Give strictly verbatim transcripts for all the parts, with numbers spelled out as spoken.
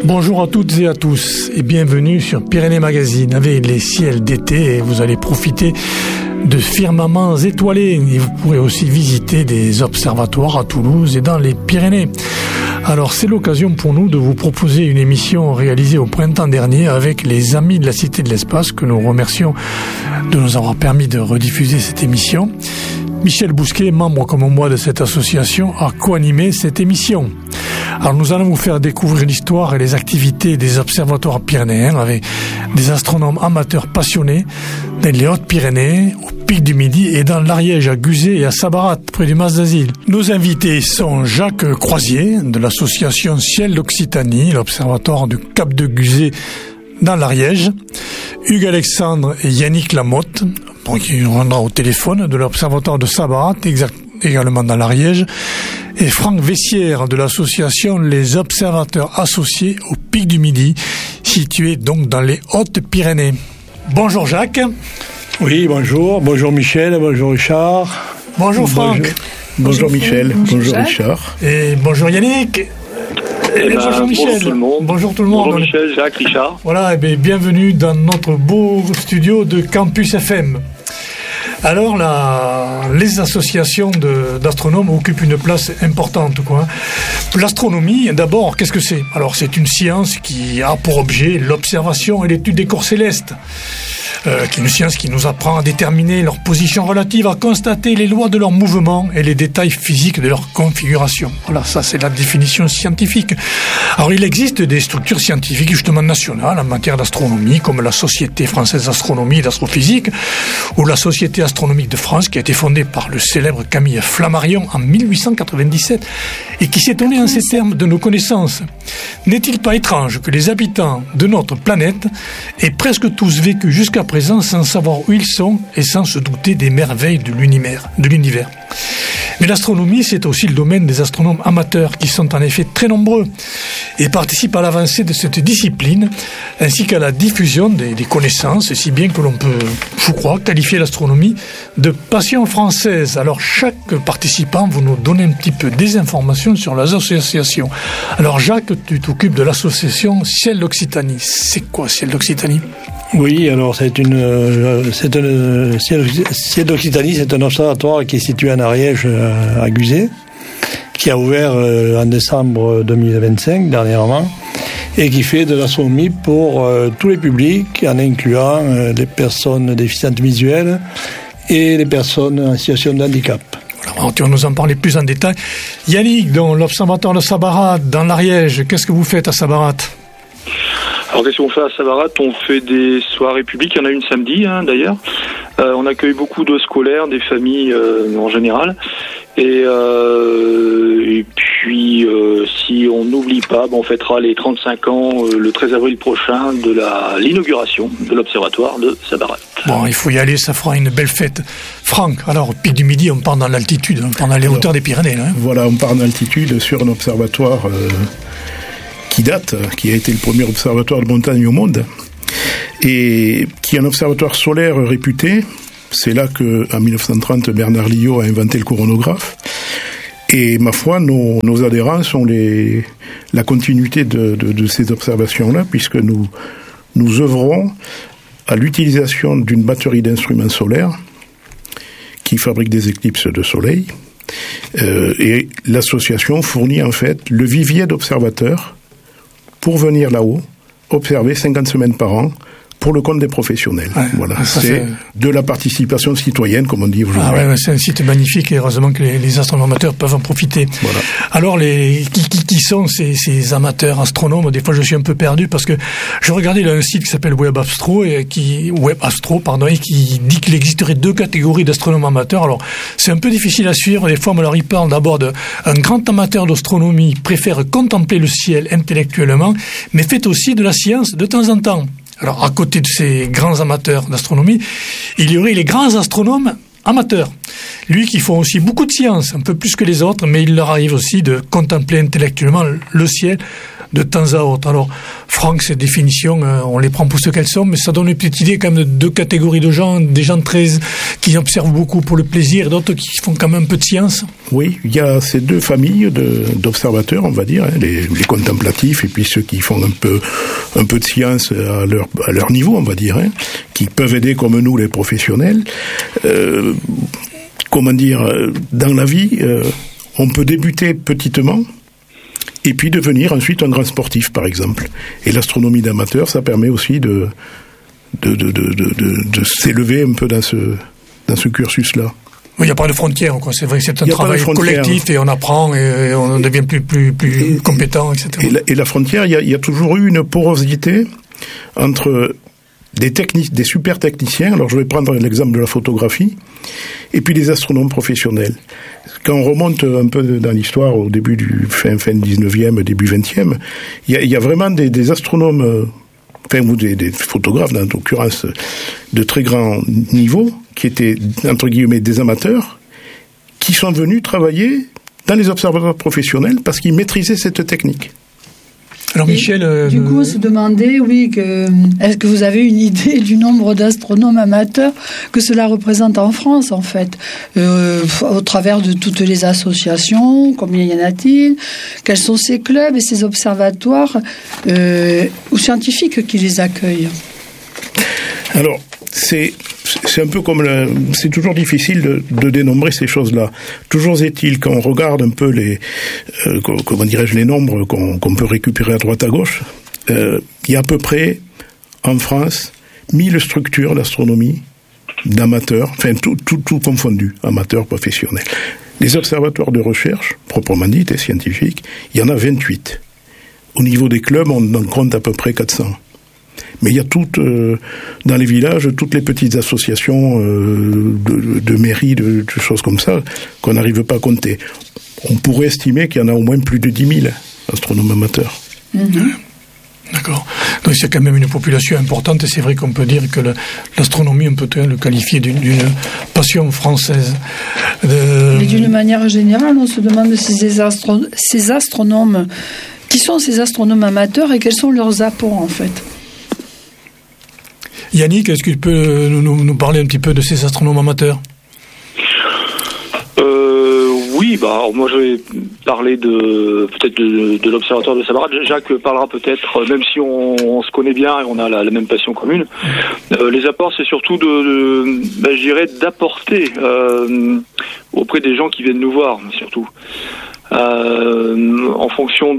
Bonjour à toutes et à tous et bienvenue sur Pyrénées Magazine. Avec les ciels d'été, vous allez profiter de firmaments étoilés et vous pourrez aussi visiter des observatoires à Toulouse et dans les Pyrénées. Alors c'est l'occasion pour nous de vous proposer une émission réalisée au printemps dernier avec les Amis de la Cité de l'Espace, que nous remercions de nous avoir permis de rediffuser cette émission. Michel Bousquet, membre comme moi de cette association, a co-animé cette émission. Alors nous allons vous faire découvrir l'histoire et les activités des observatoires pyrénéens avec des astronomes amateurs passionnés dans les Hautes-Pyrénées, au Pic du Midi et dans l'Ariège à Guzet et à Sabarat, près du Mas d'Azil. Nos invités sont Jacques Croisier de l'association Ciel d'Occitanie, l'observatoire du Cap de Guzet dans l'Ariège, Hugues Alexandre et Yannick Lamotte, qui nous rendra au téléphone, de l'observatoire de Sabarat, exact, également dans l'Ariège, et Franck Vessière de l'association Les Observateurs Associés au Pic du Midi, situé donc dans les Hautes-Pyrénées. Bonjour Jacques. Oui, bonjour. Bonjour Michel, bonjour Richard. Bonjour Franck. Bonjour, bonjour Michel, bonjour, bonjour Richard. Et bonjour Yannick. Et, et ben, bonjour Michel. Bonjour tout le monde. Bonjour tout le monde. Bonjour Michel, Jacques, Richard. Voilà, et bien, bienvenue dans notre beau studio de Campus F M. Alors, la, les associations de, d'astronomes occupent une place importante, quoi. L'astronomie, d'abord, qu'est-ce que c'est ? Alors, c'est une science qui a pour objet l'observation et l'étude des corps célestes. Euh, qui est une science qui nous apprend à déterminer leur position relative, à constater les lois de leur mouvement et les détails physiques de leur configuration. Voilà, ça c'est la définition scientifique. Alors il existe des structures scientifiques justement nationales en matière d'astronomie, comme la Société française d'astronomie et d'astrophysique, ou la Société astronomique de France, qui a été fondée par le célèbre Camille Flammarion en mille huit cent quatre-vingt-dix-sept, et qui s'est donnée en ces termes de nos connaissances. N'est-il pas étrange que les habitants de notre planète aient presque tous vécu jusqu'à présent sans savoir où ils sont et sans se douter des merveilles de l'univers, de l'univers. Mais l'astronomie, c'est aussi le domaine des astronomes amateurs qui sont en effet très nombreux et participent à l'avancée de cette discipline ainsi qu'à la diffusion des, des connaissances, si bien que l'on peut, je crois, qualifier l'astronomie de passion française. Alors chaque participant vous nous donner un petit peu des informations sur l'association. Alors Jacques, tu t'occupes de l'association Ciel d'Occitanie. C'est quoi Ciel d'Occitanie ? Oui, alors c'est une, c'est une Ciel d'Occitanie, c'est un observatoire qui est situé en Ariège à Guzet, qui a ouvert en décembre deux mille vingt-cinq dernièrement, et qui fait de l'astronomie pour euh, tous les publics, en incluant euh, les personnes déficientes visuelles et les personnes en situation de handicap. Alors, tu vas nous en parler plus en détail. Yannick, dans l'observatoire de Sabarat, dans l'Ariège, qu'est-ce que vous faites à Sabarat ? Alors qu'est-ce qu'on fait à Sabarat ? On fait des soirées publiques, il y en a une samedi hein, d'ailleurs. Euh, on accueille beaucoup de scolaires, des familles euh, en général. Et, euh, et puis euh, si on n'oublie pas, ben, on fêtera les trente-cinq ans euh, le treize avril prochain de la, l'inauguration de l'observatoire de Sabarat. Bon, il faut y aller, ça fera une belle fête. Franck, alors au Pic du Midi, on part dans l'altitude, on part dans les alors, hauteurs des Pyrénées. Là, hein. Voilà, on part en altitude sur un observatoire... Euh qui date, qui a été le premier observatoire de montagne au monde, et qui est un observatoire solaire réputé. C'est là que, en mille neuf cent trente, Bernard Liot a inventé le coronographe. Et ma foi, nos, nos adhérents sont les, la continuité de, de, de ces observations-là, puisque nous, nous œuvrons à l'utilisation d'une batterie d'instruments solaires qui fabrique des éclipses de soleil. Euh, et l'association fournit en fait le vivier d'observateurs pour venir là-haut, observer cinquante semaines par an, pour le compte des professionnels. Ouais, voilà, c'est fait... de la participation citoyenne, comme on dit aujourd'hui. Ah ouais, c'est un site magnifique et heureusement que les, les astronomes amateurs peuvent en profiter. Voilà. Alors, les, qui, qui, qui sont ces, ces amateurs astronomes ? Des fois, je suis un peu perdu parce que je regardais là, un site qui s'appelle Web Astro, et qui, Web Astro, pardon, et qui dit qu'il existerait deux catégories d'astronomes amateurs. Alors, c'est un peu difficile à suivre. Des fois, alors, il parle d'abord d'un grand amateur d'astronomie préfère contempler le ciel intellectuellement, mais fait aussi de la science de temps en temps. Alors, à côté de ces grands amateurs d'astronomie, il y aurait les grands astronomes amateurs. Lui qui font aussi beaucoup de science, un peu plus que les autres, mais il leur arrive aussi de contempler intellectuellement le ciel de temps à autre. Alors, Franck, ces définitions, euh, on les prend pour ce qu'elles sont, mais ça donne une petite idée quand même de deux catégories de gens, des gens très, qui observent beaucoup pour le plaisir, et d'autres qui font quand même un peu de science. Oui, il y a ces deux familles de, d'observateurs, on va dire, hein, les, les contemplatifs et puis ceux qui font un peu, un peu de science à leur, à leur niveau, on va dire, hein, qui peuvent aider comme nous les professionnels. Euh, comment dire, dans la vie, euh, on peut débuter petitement et puis devenir ensuite un grand sportif, par exemple. Et l'astronomie d'amateur, ça permet aussi de, de, de, de, de, de, de s'élever un peu dans ce, dans ce cursus-là. Oui, il n'y a pas de frontières, quoi. C'est vrai que c'est un travail collectif et on apprend et on devient plus, plus, plus et, compétent, et cetera. Et la, et la frontière, il y, a, il y a toujours eu une porosité entre des techniques, des super techniciens. Alors je vais prendre l'exemple de la photographie, et puis les astronomes professionnels. Quand on remonte un peu dans l'histoire, au début du fin, fin dix-neuvième, début vingtième, il y a, il y a vraiment des, des astronomes, enfin, ou des, des photographes, dans l'occurrence, de très grand niveau, qui étaient, entre guillemets, des amateurs, qui sont venus travailler dans les observatoires professionnels parce qu'ils maîtrisaient cette technique. Alors Michel, euh, du coup, on se demandait, oui, que, est-ce que vous avez une idée du nombre d'astronomes amateurs que cela représente en France, en fait, euh, au travers de toutes les associations, combien y en a-t-il, quels sont ces clubs et ces observatoires euh, ou scientifiques qui les accueillent? Alors, c'est c'est un peu comme le, c'est toujours difficile de, de dénombrer ces choses-là. Toujours est-il, quand on regarde un peu les euh, comment dirais-je les nombres qu'on, qu'on peut récupérer à droite à gauche, euh, il y a à peu près en France mille structures d'astronomie d'amateurs, enfin tout tout tout confondu, amateurs, professionnels. Les observatoires de recherche proprement dit et scientifiques, il y en a vingt-huit. Au niveau des clubs, on en compte à peu près quatre cents. Mais il y a toutes, euh, dans les villages, toutes les petites associations euh, de, de mairies, de, de choses comme ça, qu'on n'arrive pas à compter. On pourrait estimer qu'il y en a au moins plus de dix mille astronomes amateurs. Mmh. D'accord. Donc c'est quand même une population importante et c'est vrai qu'on peut dire que le, l'astronomie, on peut le qualifier d'une, d'une passion française. Euh... Mais d'une manière générale, on se demande si ces, astro- ces astronomes, qui sont ces astronomes amateurs et quels sont leurs apports en fait. Yannick, est-ce que tu peux nous, nous parler un petit peu de ces astronomes amateurs ? euh, Oui, bah, alors moi je vais parler de peut-être de, de l'observatoire de Sabarat. Jacques parlera peut-être, même si on, on se connaît bien et on a la, la même passion commune. Euh, les apports, c'est surtout de, de bah, je dirais, d'apporter euh, auprès des gens qui viennent nous voir, surtout. Euh, en fonction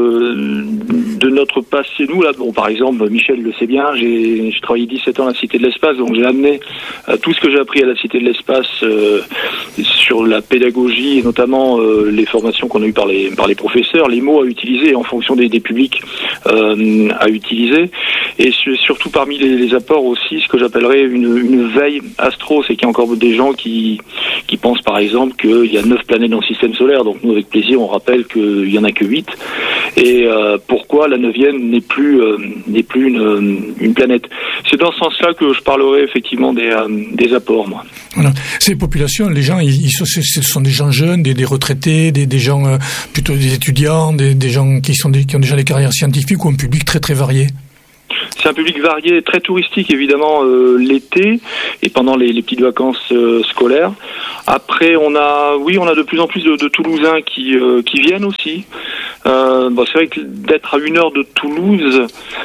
de de notre passé, nous là, bon, par exemple, Michel le sait bien, j'ai, j'ai travaillé dix-sept ans à la Cité de l'Espace, donc j'ai amené euh, tout ce que j'ai appris à la Cité de l'Espace euh, sur la pédagogie et notamment euh, les formations qu'on a eues par les par les professeurs, les mots à utiliser en fonction des, des publics euh, à utiliser, et surtout parmi les, les apports aussi ce que j'appellerais une, une veille astro, c'est qu'il y a encore des gens qui qui pensent par exemple qu'il y a neuf planètes dans le système solaire, donc nous avec plaisir on rappelle qu'il y en a que huit, et euh, pourquoi la neuvième n'est plus euh, n'est plus une, une planète. C'est dans ce sens-là que je parlerai effectivement des euh, des apports, moi. Voilà. Ces populations, les gens, ils, ils, ce sont des gens jeunes, des, des retraités, des, des gens euh, plutôt des étudiants, des, des gens qui sont des, qui ont déjà des carrières scientifiques, ou un public très très varié. C'est un public varié, très touristique évidemment euh, l'été et pendant les, les petites vacances euh, scolaires. Après, on a, oui, on a de plus en plus de, de Toulousains qui euh, qui viennent aussi. Euh, bah, c'est vrai que d'être à une heure de Toulouse,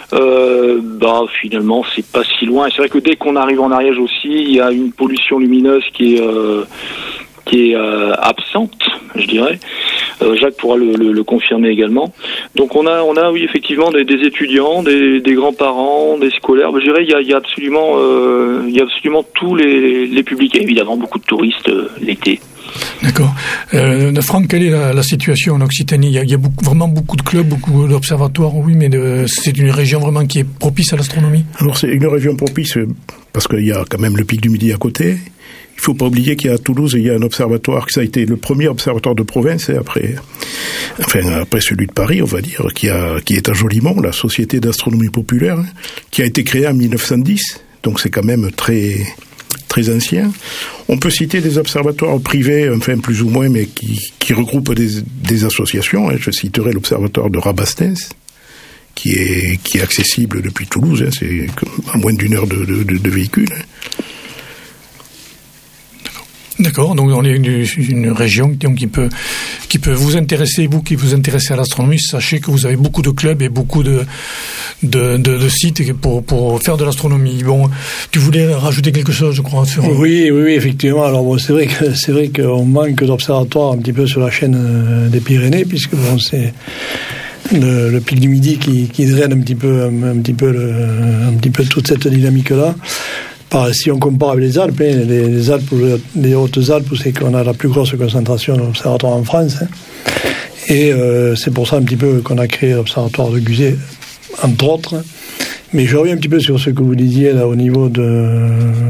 euh, bah finalement c'est pas si loin. Et c'est vrai que dès qu'on arrive en Ariège aussi, il y a une pollution lumineuse qui est euh, qui est euh, absente, je dirais. Euh, Jacques pourra le, le, le confirmer également. Donc on a, on a oui effectivement des, des étudiants, des, des grands-parents, des scolaires. Je dirais il y a, il y a absolument, euh, il y a absolument tous les, les publics. Et évidemment beaucoup de touristes euh, l'été. D'accord. Euh, Franck, quelle est la, la situation en Occitanie ? Il y a, il y a beaucoup, vraiment beaucoup de clubs, beaucoup d'observatoires, oui, mais de, c'est une région vraiment qui est propice à l'astronomie ? Alors c'est une région propice parce qu'il y a quand même le pic du Midi à côté. Il faut pas oublier qu'il y a à Toulouse, il y a un observatoire, que ça a été le premier observatoire de province, et après, enfin, après celui de Paris, on va dire, qui a, qui est à Jolimont, la Société d'astronomie populaire, hein, qui a été créée en mille neuf cent dix. Donc c'est quand même très, très ancien. On peut citer des observatoires privés, enfin, plus ou moins, mais qui, qui regroupent des, des associations, hein. Je citerai l'observatoire de Rabastens, qui est qui est accessible depuis Toulouse. Hein, c'est à moins d'une heure de, de, de, de véhicule. Hein. D'accord, donc on est une, une région donc, qui peut qui peut vous intéresser, vous qui vous intéressez à l'astronomie, sachez que vous avez beaucoup de clubs et beaucoup de de, de, de sites pour pour faire de l'astronomie. Bon, tu voulais rajouter quelque chose, je crois. Sur... Oui, oui, oui, effectivement. Alors bon, c'est vrai que c'est vrai qu'on manque d'observatoires un petit peu sur la chaîne des Pyrénées, puisque bon, c'est le, le pic du Midi qui, qui draine un petit peu un, un petit peu le, un petit peu toute cette dynamique là. Si on compare avec les Alpes, hein, les, les Alpes, les Hautes-Alpes, c'est qu'on a la plus grosse concentration d'observatoires en France. Hein. Et euh, c'est pour ça un petit peu qu'on a créé l'observatoire de Guzet, entre autres. Mais je reviens un petit peu sur ce que vous disiez là au niveau de,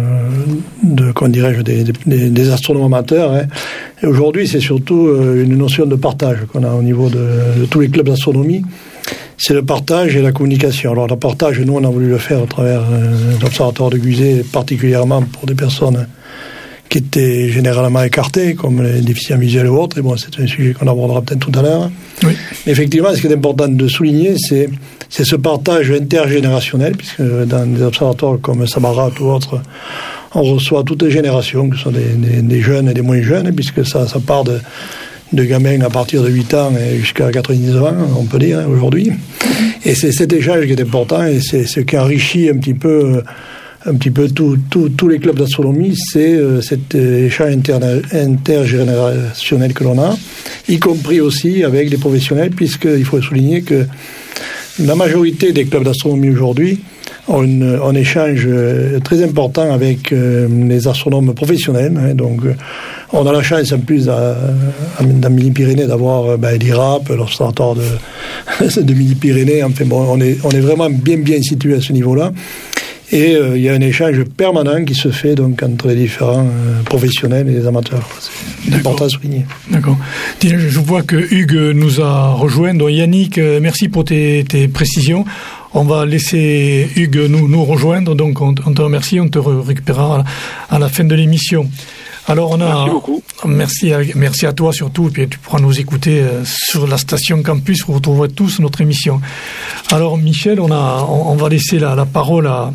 de comment dirais-je, des, des, des astronomes amateurs. Hein. Et aujourd'hui, c'est surtout une notion de partage qu'on a au niveau de, de tous les clubs d'astronomie. C'est le partage et la communication. Alors, le partage, nous, on a voulu le faire au travers euh, de l'Observatoire de Guzet, particulièrement pour des personnes qui étaient généralement écartées, comme les déficients visuels ou autres. Et bon, c'est un sujet qu'on abordera peut-être tout à l'heure. Oui. Mais effectivement, ce qui est important de souligner, c'est, c'est ce partage intergénérationnel, puisque dans des observatoires comme Samarat ou autres, on reçoit toutes les générations, que ce soit des, des, des jeunes et des moins jeunes, puisque ça, ça part de... de gamins à partir de huit ans jusqu'à quatre-vingt-dix ans, on peut dire, aujourd'hui. Et c'est cet échange qui est important, et c'est ce qui enrichit un petit peu, un petit peu tous tout, tout les clubs d'astronomie, c'est cet échange interna- intergénérationnel que l'on a, y compris aussi avec les professionnels, puisqu'il faut souligner que la majorité des clubs d'astronomie aujourd'hui ont une, un échange très important avec euh, les astronomes professionnels. Hein, donc, euh, on a la chance, en plus, à, à, dans Midi-Pyrénées, d'avoir euh, ben, l'I R A P, l'observatoire de, de Midi-Pyrénées. Enfin, bon, on est, on est vraiment bien, bien situé à ce niveau-là. Et il euh, y a un échange permanent qui se fait donc, entre les différents euh, professionnels et les amateurs. C'est important à souligner. D'accord. Je vois que Hugues nous a rejoint. Donc, Yannick, merci pour tes, tes précisions. On va laisser Hugues nous, nous rejoindre. Donc, on, on te remercie. On te récupérera à la fin de l'émission. Alors, on a. Merci beaucoup. Merci à, merci à toi surtout. Et puis, tu pourras nous écouter sur la station Campus. Vous retrouverez tous notre émission. Alors, Michel, on a, on, on va laisser la, la parole à.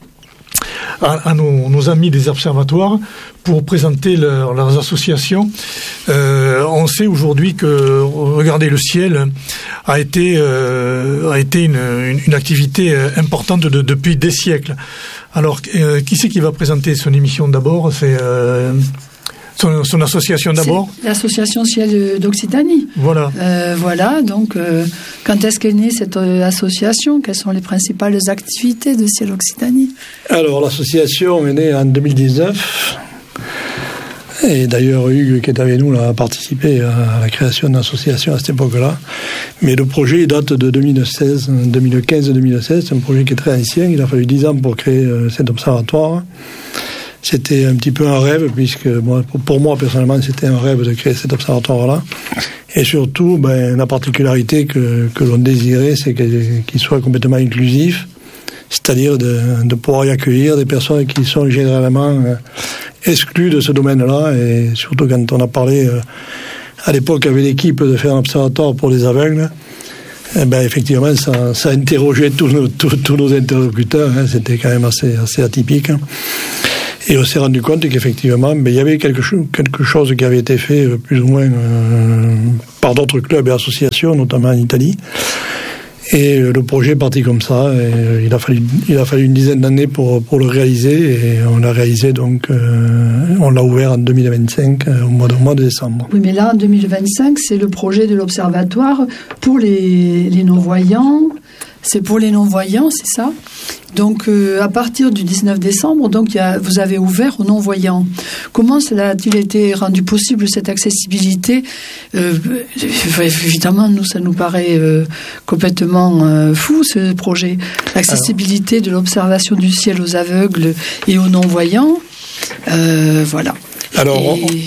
à, à nos, nos amis des observatoires pour présenter leur, leurs associations. Euh, on sait aujourd'hui que, regardez, le ciel a été, euh, a été une, une, une activité importante de, depuis des siècles. Alors, euh, qui c'est qui va présenter son émission d'abord ? C'est... Euh, Son, son association d'abord ? C'est l'association Ciel d'Occitanie. Voilà. Euh, voilà, donc euh, quand est-ce qu'est née cette euh, association ? Quelles sont les principales activités de Ciel Occitanie ? Alors, l'association est née en deux mille dix-neuf. Et d'ailleurs, Hugues, qui est avec nous, a participé à la création de l'association à cette époque-là. Mais le projet date de deux mille seize, deux mille quinze deux mille seize. C'est un projet qui est très ancien. Il a fallu dix ans pour créer euh, cet observatoire. C'était un petit peu un rêve, puisque moi, pour moi, personnellement, c'était un rêve de créer cet observatoire-là. Et surtout, ben, la particularité que, que l'on désirait, c'est qu'il soit complètement inclusif, c'est-à-dire de, de pouvoir y accueillir des personnes qui sont généralement euh, exclues de ce domaine-là. Et surtout quand on a parlé euh, à l'époque avec l'équipe de faire un observatoire pour les aveugles, eh ben, effectivement, ça, ça interrogeait tous nos, tous, tous nos interlocuteurs. Hein, c'était quand même assez, assez atypique. Hein. Et on s'est rendu compte qu'effectivement, ben, il y avait quelque chose, quelque chose qui avait été fait euh, plus ou moins euh, par d'autres clubs et associations, notamment en Italie. Et euh, le projet est parti comme ça. Et, euh, il a fallu, il a fallu une dizaine d'années pour pour le réaliser. Et on l'a réalisé donc, euh, on l'a ouvert en deux mille vingt-cinq, euh, au mois de, au mois de décembre. Oui, mais là, en deux mille vingt-cinq, c'est le projet de l'observatoire pour les les non-voyants. C'est pour les non-voyants, c'est ça ? Donc, euh, à partir du dix-neuf décembre, donc, y a, vous avez ouvert aux non-voyants. Comment cela a-t-il été rendu possible, cette accessibilité ? euh, Évidemment, nous, ça nous paraît euh, complètement euh, fou, ce projet. L'accessibilité de l'observation du ciel aux aveugles et aux non-voyants. Euh, voilà. Alors, et...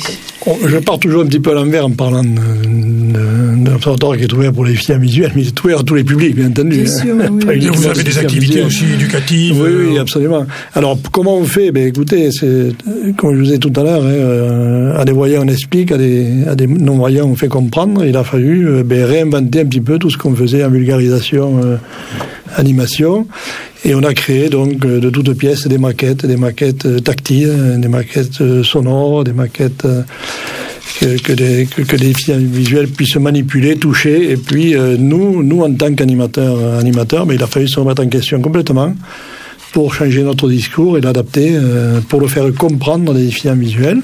Je pars toujours un petit peu à l'envers en parlant d'un observatoire qui est ouvert pour les déficients visuels, mais c'est ouvert à tous les publics, bien entendu. Bien sûr, hein. oui. Vous avez des activités aussi éducatives. Oui, oui, absolument. Alors, comment on fait? Ben, écoutez, c'est, comme je vous ai dit tout à l'heure, hein, à des voyants on explique, à des, à des non-voyants on fait comprendre. Il a fallu ben, réinventer un petit peu tout ce qu'on faisait en vulgarisation, euh, animation. Et on a créé donc de toutes pièces des maquettes, des maquettes tactiles, des maquettes sonores, des maquettes que, que, des, que, que des déficients visuels puissent manipuler, toucher. Et puis euh, nous, nous en tant qu'animateurs, animateurs, mais il a fallu se remettre en question complètement pour changer notre discours et l'adapter, euh, pour le faire comprendre des déficients visuels.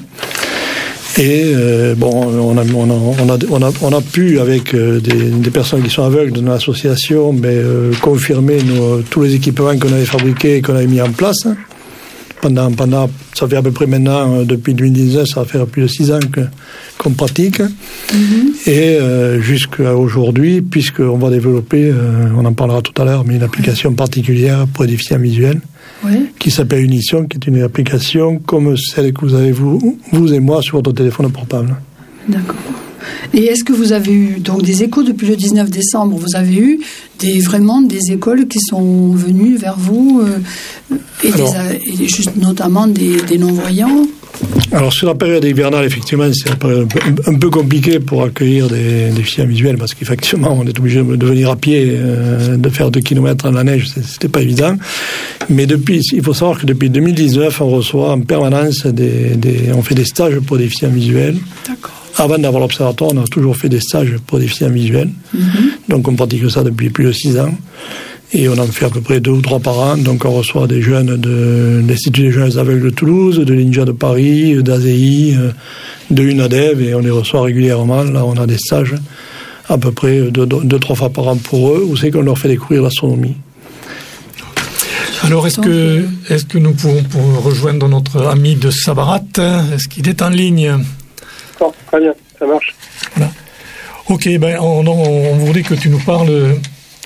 Et euh, bon, on a, on, a, on, a, on, a, on a pu, avec euh, des, des personnes qui sont aveugles de notre association, mais, euh, confirmer nos, tous les équipements qu'on avait fabriqués et qu'on avait mis en place. Pendant, pendant, ça fait à peu près maintenant, euh, depuis deux mille dix-neuf, ça va faire plus de six ans que, qu'on pratique. Mm-hmm. Et euh, jusqu'à aujourd'hui, puisqu'on va développer, euh, on en parlera tout à l'heure, mais une application particulière pour les déficients visuels. Oui. Qui s'appelle Unition, qui est une application comme celle que vous avez vous, vous et moi sur votre téléphone portable. D'accord. Et est-ce que vous avez eu donc des échos depuis le dix-neuf décembre? Vous avez eu des, vraiment des écoles qui sont venues vers vous euh, et, Alors, des, et juste notamment des, des non-voyants? Alors sur la période hivernale, effectivement, c'est un peu, un peu compliqué pour accueillir des déficients visuels parce qu'effectivement, on est obligé de venir à pied, euh, de faire deux kilomètres dans la neige, c'était pas évident. Mais depuis, il faut savoir que depuis deux mille dix-neuf, on reçoit en permanence des, des on fait des stages pour des déficients visuels. D'accord. Avant d'avoir l'observatoire, on a toujours fait des stages pour des déficients visuels. Mm-hmm. Donc on pratique ça depuis plus de six ans. Et on en fait à peu près deux ou trois par an. Donc on reçoit des jeunes de l'Institut des jeunes aveugles de Toulouse, de l'I N J A de Paris, d'A Z I, de UNADEV, et on les reçoit régulièrement. Là, on a des stages à peu près deux, deux, deux trois fois par an pour eux, où c'est qu'on leur fait découvrir l'astronomie. Alors, est-ce que, est-ce que nous pouvons rejoindre notre ami de Sabarat? Est-ce qu'il est en ligne? Oh, très bien, ça marche. Voilà. Ok, ben, on, on voudrait que tu nous parles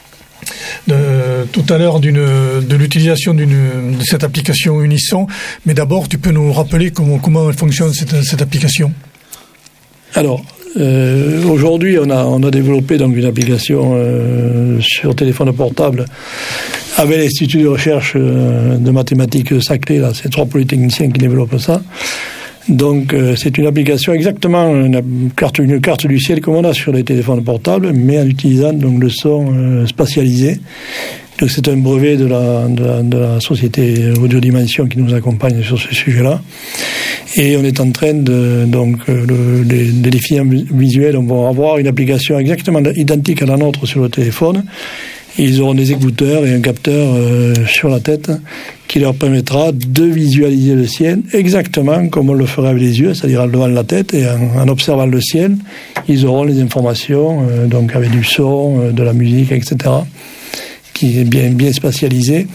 de, tout à l'heure d'une, de l'utilisation d'une, de cette application Unisson, mais d'abord, tu peux nous rappeler comment, comment fonctionne cette, cette application? Alors, euh, aujourd'hui, on a, on a développé donc une application euh, sur téléphone portable avec l'Institut de recherche euh, de mathématiques Saclay, là, c'est trois polytechniciens qui développent ça. Donc euh, c'est une application exactement une carte, une carte du ciel comme on a sur les téléphones portables, mais en utilisant donc le son euh, spatialisé. Donc c'est un brevet de la, de la, de la société Audiodimension qui nous accompagne sur ce sujet-là. Et on est en train de, donc, le, les, les déficients visuels vont avoir une application exactement identique à la nôtre sur le téléphone. Ils auront des écouteurs et un capteur euh, sur la tête qui leur permettra de visualiser le ciel exactement comme on le ferait avec les yeux, c'est-à-dire en levant la tête et en, en observant le ciel, ils auront les informations, euh, donc avec du son, euh, de la musique, et cetera, qui est bien, bien spatialisé.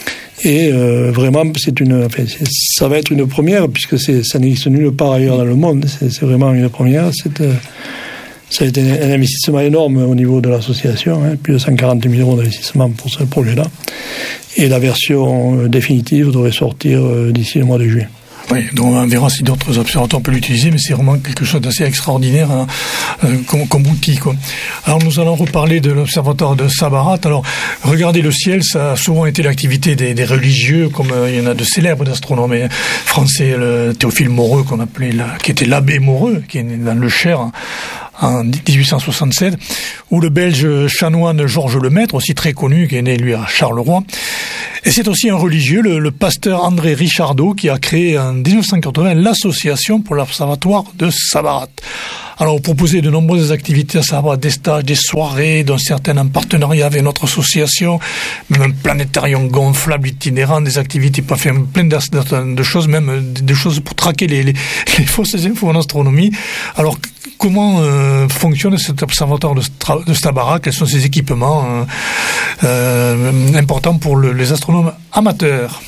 Et euh, vraiment, c'est une, enfin, c'est, ça va être une première puisque c'est, ça n'existe nulle part ailleurs dans le monde. C'est, c'est vraiment une première. C'est, euh, Ça a été un investissement énorme au niveau de l'association, hein, plus de cent quarante mille euros d'investissement pour ce projet-là. Et la version définitive devrait sortir d'ici le mois de juillet. Oui, donc on verra si d'autres observatoires peuvent l'utiliser, mais c'est vraiment quelque chose d'assez extraordinaire hein, euh, comme, comme outil, quoi. Alors nous allons reparler de l'observatoire de Sabarat. Alors, regarder le ciel, ça a souvent été l'activité des, des religieux, comme euh, il y en a de célèbres astronomes français, le Théophile Moreux, qu'on appelait, la, qui était l'abbé Moreux, qui est né dans le Cher, hein, en dix-huit cent soixante-sept, ou le Belge chanoine Georges Lemaître, aussi très connu, qui est né, lui, à Charleroi. Et c'est aussi un religieux, le, le pasteur André Richardot, qui a créé en dix-neuf cent quatre-vingts l'association pour l'observatoire de Sabarat. Alors, vous proposez de nombreuses activités à Sabarat, des stages, des soirées, dont certaines en partenariat avec notre association, même un planétarium gonflable itinérant, des activités, pas fait plein de, de choses, même des choses pour traquer les, les, les fausses infos en astronomie. Alors, comment euh, fonctionne cet observatoire de, de Sabarat? Quels sont ses équipements euh, euh, importants pour le, les astronomes amateurs?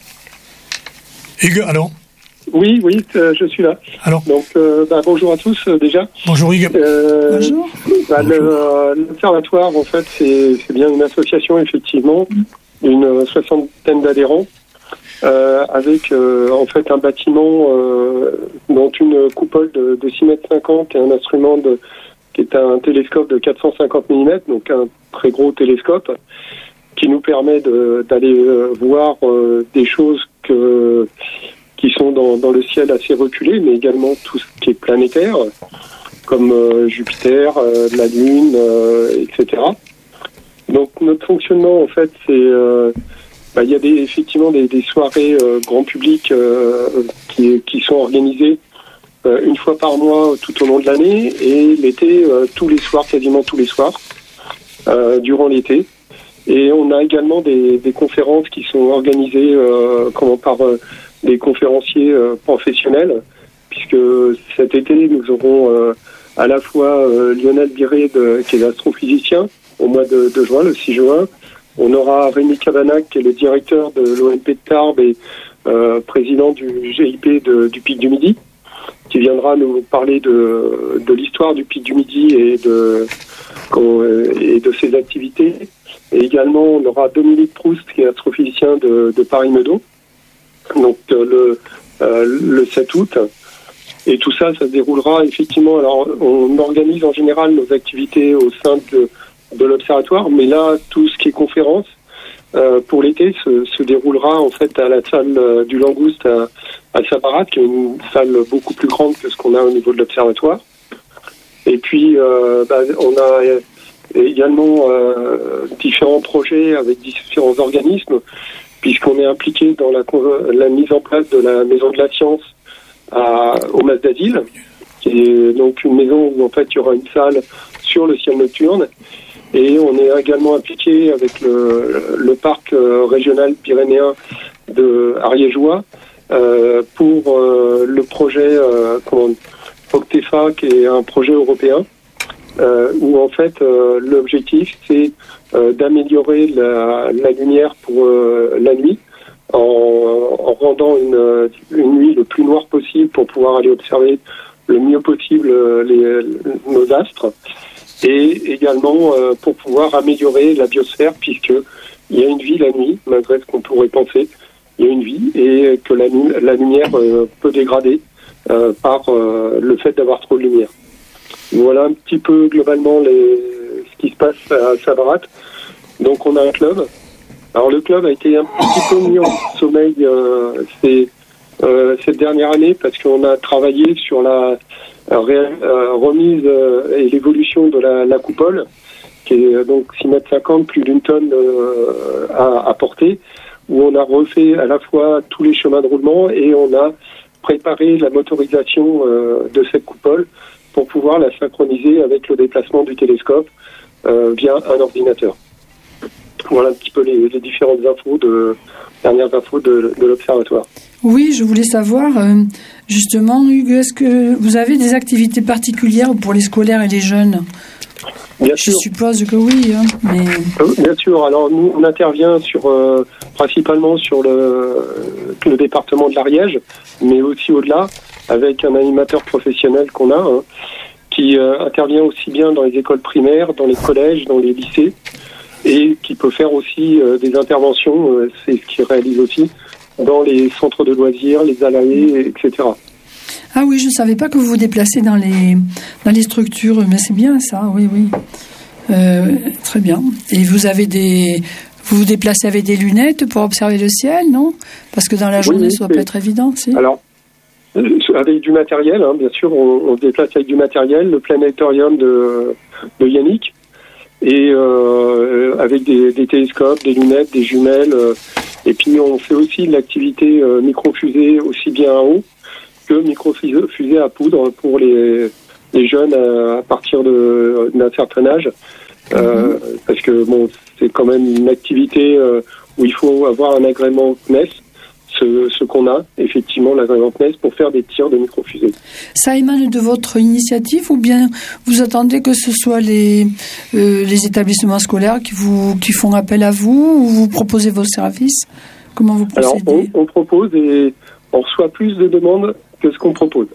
Hugues, alors? Oui, oui, euh, je suis là. Alors? Donc, euh, bah, bonjour à tous euh, déjà. Bonjour Hugues. Euh, bonjour. Bah, le, euh, l'observatoire, en fait, c'est, c'est bien une association, effectivement, une soixantaine d'adhérents. euh, avec euh, en fait un bâtiment euh, dont une coupole de, de six mètres cinquante et un instrument de, qui est un télescope de quatre cent cinquante millimètres, donc un très gros télescope, qui nous permet de, d'aller euh, voir euh, des choses que, qui sont dans, dans le ciel assez reculé, mais également tout ce qui est planétaire, comme euh, Jupiter, euh, la Lune, euh, et cetera. Donc notre fonctionnement, en fait, c'est... Euh, bah, y a des, effectivement des, des soirées euh, grand public euh, qui, qui sont organisées euh, une fois par mois tout au long de l'année, et l'été, euh, tous les soirs, quasiment tous les soirs, euh, durant l'été. Et on a également des, des conférences qui sont organisées euh, comment, par euh, des conférenciers euh, professionnels, puisque cet été, nous aurons euh, à la fois euh, Lionel Biré, de, qui est astrophysicien, au mois de, de juin, le six juin. On aura Rémi Cabanac, qui est le directeur de l'O M P de Tarbes et euh, président du G I P de, du Pic du Midi, qui viendra nous parler de, de l'histoire du Pic du Midi et de, et de ses activités. Et également, on aura Dominique Proust, qui est astrophysicien de, de Paris-Meudon, donc euh, le, euh, le sept août. Et tout ça, ça se déroulera effectivement. Alors, on organise en général nos activités au sein de, de l'observatoire, mais là, tout ce qui est conférence euh, pour l'été se, se déroulera en fait à la salle euh, du Langouste à, à Sabarat, qui est une salle beaucoup plus grande que ce qu'on a au niveau de l'observatoire. Et puis, euh, bah, on a également euh, différents projets avec différents organismes, puisqu'on est impliqué dans la, la mise en place de la Maison de la Science à, au Mas d'Azil, qui est donc une maison où en fait il y aura une salle sur le ciel nocturne, et on est également impliqué avec le, le parc euh, régional pyrénéen de Ariégeois euh, pour euh, le projet euh, comment, Octefa, qui est un projet européen. Euh, où en fait euh, l'objectif c'est euh, d'améliorer la, la lumière pour euh, la nuit en, en rendant une, une nuit le plus noire possible pour pouvoir aller observer le mieux possible les, nos astres, et également euh, pour pouvoir améliorer la biosphère, puisque il y a une vie la nuit, malgré ce qu'on pourrait penser, il y a une vie, et que la, la lumière euh, peut dégrader euh, par euh, le fait d'avoir trop de lumière. Voilà un petit peu globalement les, ce qui se passe à Sabarat. Donc on a un club. Alors le club a été un petit peu mis en sommeil euh, ces, euh, cette dernière année, parce qu'on a travaillé sur la euh, euh, remise euh, et l'évolution de la, la coupole, qui est donc six mètres cinquante, plus d'une tonne euh, à, à porter, où on a refait à la fois tous les chemins de roulement et on a préparé la motorisation euh, de cette coupole pour pouvoir la synchroniser avec le déplacement du télescope euh, via un ordinateur. Voilà un petit peu les, les différentes infos, de, dernières infos de, de l'observatoire. Oui, je voulais savoir, euh, justement, Hugues, est-ce que vous avez des activités particulières pour les scolaires et les jeunes ? Bien je sûr. suppose que oui, hein, mais... Bien sûr. Alors nous, on intervient sur, euh, principalement sur le, le département de l'Ariège, mais aussi au-delà, avec un animateur professionnel qu'on a, hein, qui euh, intervient aussi bien dans les écoles primaires, dans les collèges, dans les lycées, et qui peut faire aussi euh, des interventions, euh, c'est ce qu'il réalise aussi, dans les centres de loisirs, les alaïs, et cetera. Ah oui, je ne savais pas que vous vous déplacez dans les, dans les structures, mais c'est bien ça, oui, oui. Euh, très bien. Et vous avez des... Vous vous déplacez avec des lunettes pour observer le ciel, non ? Parce que dans la journée, oui, ça ne doit pas être évident, si. Alors, avec du matériel, hein, bien sûr, on, on se déplace avec du matériel, le planétorium de, de Yannick, et euh, avec des, des télescopes, des lunettes, des jumelles, euh, et puis on fait aussi de l'activité euh, microfusée aussi bien en haut que microfusée à poudre pour les, les jeunes à, à partir de, d'un certain âge, euh, mmh. parce que bon, c'est quand même une activité euh, où il faut avoir un agrément C N E S, ce, ce qu'on a, effectivement, l'agrément C N E S, pour faire des tirs de microfusée. Ça émane de votre initiative, ou bien vous attendez que ce soit les, euh, les établissements scolaires qui, vous, qui font appel à vous, ou vous proposez vos services ? Comment vous procédez ? Alors, on, on propose et on reçoit plus de demandes que ce qu'on propose.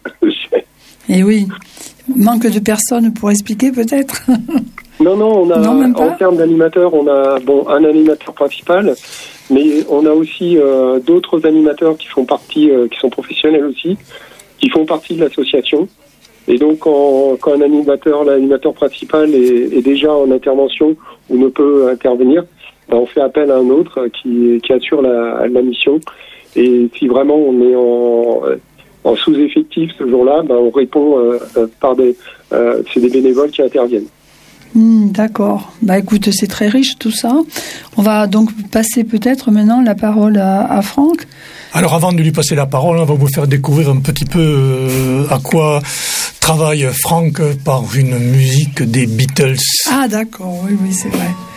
Et oui, manque de personnes pour expliquer peut-être. Non, non, on a, non, en termes d'animateurs, on a bon, un animateur principal, mais on a aussi euh, d'autres animateurs qui font partie, euh, qui sont professionnels aussi, qui font partie de l'association. Et donc, quand, quand un animateur, l'animateur principal est, est déjà en intervention ou ne peut intervenir, ben on fait appel à un autre qui, qui assure la, la mission. Et si vraiment on est en, en sous-effectif ce jour-là, ben on répond euh, par des, euh, c'est des bénévoles qui interviennent. Mmh, d'accord. Bah écoute, c'est très riche tout ça. On va donc passer peut-être maintenant la parole à, à Franck. Alors avant de lui passer la parole, on va vous faire découvrir un petit peu euh, à quoi travaille Franck par une musique des Beatles. Ah d'accord, oui, oui, c'est vrai.